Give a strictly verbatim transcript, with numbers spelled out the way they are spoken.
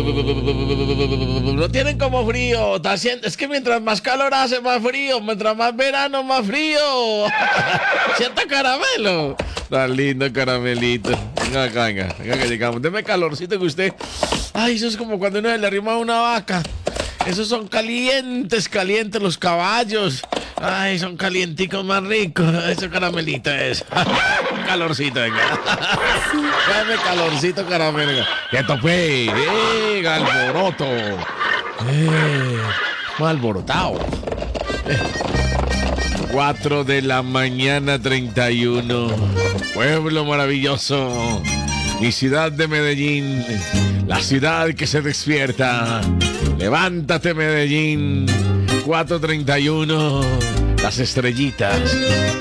No tienen como frío. Es que mientras más calor hace, más frío. Mientras más verano, más frío. Sienta caramelo. Tan lindo caramelito. Venga acá, venga. Venga que llegamos. Deme calorcito que usted... Ay, eso es como cuando uno se le arrima a una vaca. Esos son calientes, calientes los caballos. Ay, son calienticos más ricos. Ese caramelito es. Calorcito, venga. Dame calorcito, caramelo. Venga. ¡Que tope! ¡Venga, alboroto! ¡Eh! Muy alborotado. Eh. Cuatro de la mañana, treinta y uno. Pueblo maravilloso. Mi ciudad de Medellín. La ciudad que se despierta. Levántate, Medellín. cuatro treinta y uno. Las estrellitas